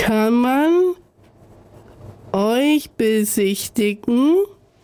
Kann man euch besichtigen?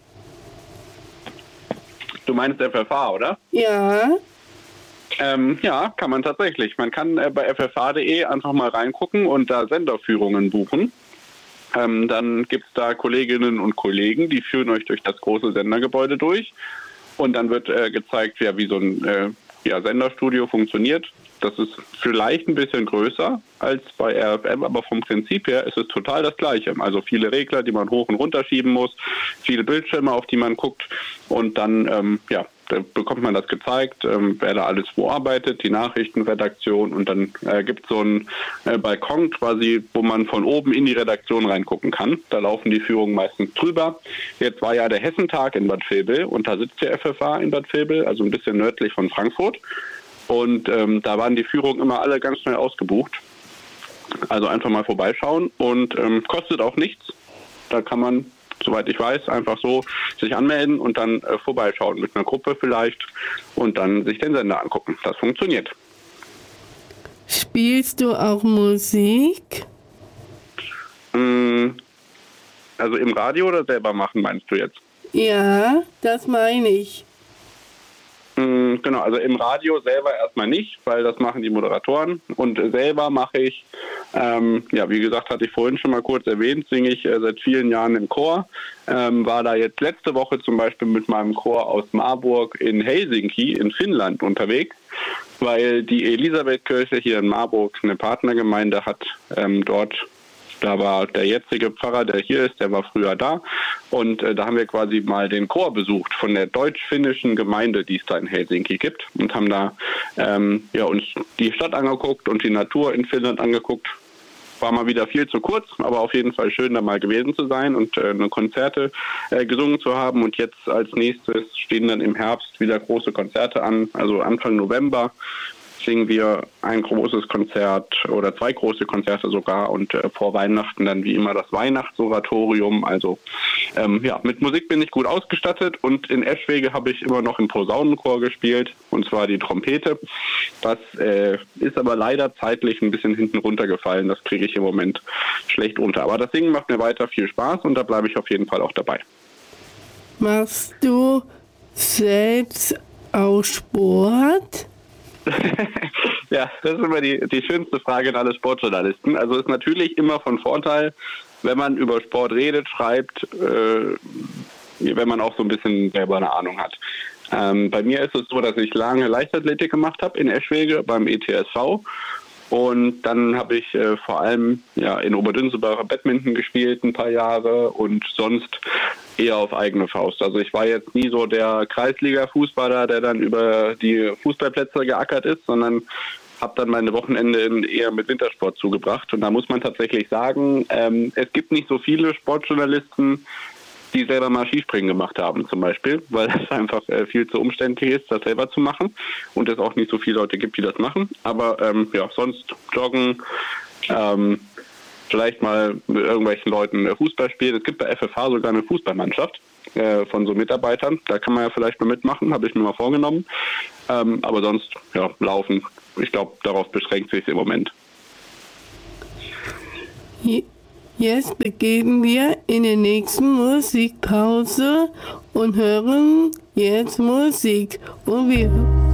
Du meinst FFH, oder? Ja. Ja, kann man tatsächlich. Man kann bei ffh.de einfach mal reingucken und da Senderführungen buchen. Dann gibt es da Kolleginnen und Kollegen, die führen euch durch das große Sendergebäude durch. Und dann wird gezeigt, ja, wie so ein Senderstudio funktioniert. Das ist vielleicht ein bisschen größer als bei RFM, aber vom Prinzip her ist es total das Gleiche. Also viele Regler, die man hoch und runter schieben muss, viele Bildschirme, auf die man guckt und dann da bekommt man das gezeigt, wer da alles wo arbeitet, die Nachrichtenredaktion und dann gibt es so einen Balkon quasi, wo man von oben in die Redaktion reingucken kann. Da laufen die Führungen meistens drüber. Jetzt war ja der Hessentag in Bad Vilbel und da sitzt der FFH in Bad Vilbel, also ein bisschen nördlich von Frankfurt. Und da waren die Führungen immer alle ganz schnell ausgebucht. Also einfach mal vorbeischauen und kostet auch nichts. Da kann man, soweit ich weiß, einfach so sich anmelden und dann vorbeischauen mit einer Gruppe vielleicht und dann sich den Sender angucken. Das funktioniert. Spielst du auch Musik? Also im Radio oder selber machen, meinst du jetzt? Ja, das meine ich. Genau, also im Radio selber erstmal nicht, weil das machen die Moderatoren und selber mache ich, wie gesagt, hatte ich vorhin schon mal kurz erwähnt, singe ich seit vielen Jahren im Chor, war da jetzt letzte Woche zum Beispiel mit meinem Chor aus Marburg in Helsinki in Finnland unterwegs, weil die Elisabethkirche hier in Marburg eine Partnergemeinde hat, dort. Da war der jetzige Pfarrer, der hier ist, der war früher da. Und da haben wir quasi mal den Chor besucht von der deutsch-finnischen Gemeinde, die es da in Helsinki gibt. Und haben da uns die Stadt angeguckt und die Natur in Finnland angeguckt. War mal wieder viel zu kurz, aber auf jeden Fall schön, da mal gewesen zu sein und eine Konzerte gesungen zu haben. Und jetzt als nächstes stehen dann im Herbst wieder große Konzerte an, also Anfang November. Singen wir ein großes Konzert oder 2 große Konzerte sogar und vor Weihnachten dann wie immer das Weihnachtsoratorium. Also mit Musik bin ich gut ausgestattet und in Eschwege habe ich immer noch im Posaunenchor gespielt und zwar die Trompete. Das ist aber leider zeitlich ein bisschen hinten runtergefallen. Das kriege ich im Moment schlecht unter. Aber das Singen macht mir weiter viel Spaß und da bleibe ich auf jeden Fall auch dabei. Machst du selbst auch Sport? Ja, das ist immer die schönste Frage an alle Sportjournalisten. Also es ist natürlich immer von Vorteil, wenn man über Sport redet, schreibt, wenn man auch so ein bisschen selber eine Ahnung hat. Bei mir ist es so, dass ich lange Leichtathletik gemacht habe in Eschwege beim ETSV. Und dann habe ich vor allem in Oberdünsebacher Badminton gespielt ein paar Jahre und sonst eher auf eigene Faust. Also ich war jetzt nie so der Kreisliga-Fußballer, der dann über die Fußballplätze geackert ist, sondern habe dann meine Wochenende eher mit Wintersport zugebracht. Und da muss man tatsächlich sagen, es gibt nicht so viele Sportjournalisten, die selber mal Skispringen gemacht haben zum Beispiel, weil es einfach viel zu umständlich ist, das selber zu machen und es auch nicht so viele Leute gibt, die das machen. Aber sonst joggen, vielleicht mal mit irgendwelchen Leuten Fußball spielen. Es gibt bei FFH sogar eine Fußballmannschaft von so Mitarbeitern. Da kann man ja vielleicht mal mitmachen, habe ich mir mal vorgenommen. Aber sonst, laufen. Ich glaube, darauf beschränkt sich im Moment. Jetzt begeben wir in die nächste Musikpause und hören jetzt Musik. Und wir